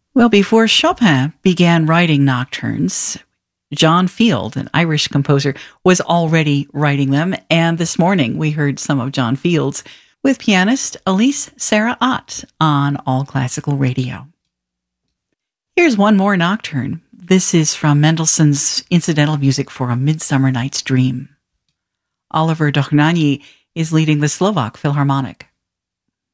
Well, before Chopin began writing nocturnes, John Field, an Irish composer, was already writing them. And this morning we heard some of John Field's with pianist Elise Sarah Ott on All Classical Radio. Here's one more nocturne. This is from Mendelssohn's incidental music for A Midsummer Night's Dream. Oliver Dochnani is leading the Slovak Philharmonic.